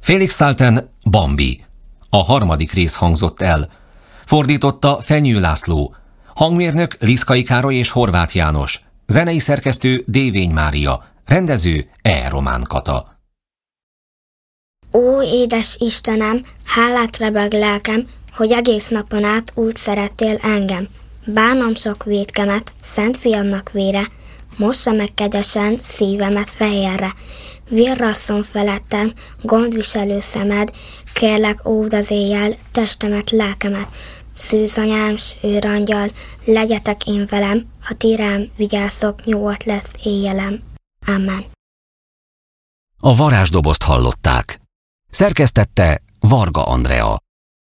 Felix Salten, Bambi. A harmadik rész hangzott el. Fordította Fenyő László. Hangmérnök Liszkai Károly és Horváth János. Zenei szerkesztő Dévény Mária. Rendező E. Román Kata. Ó, édes Istenem, hálát rebeg lelkem, hogy egész napon át úgy szerettél engem. Bánom sok vétkemet, Szent Fiadnak vére, mossa meg kegyesen szívemet fehérre. Virrasszon felettem, gondviselő szemed, kérlek óvd az éjjel testemet, lelkemet. Szűzanyám, s őrangyal, legyetek én velem, ha ti rám vigyáztok, nyugodt lesz éjjelem. Amen. A varázsdobozt hallották. Szerkesztette Varga Andrea.